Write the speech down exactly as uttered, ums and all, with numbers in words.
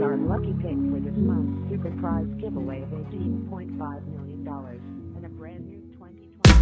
our lucky pick for this month's super prize giveaway of eighteen point five million dollars and a brand new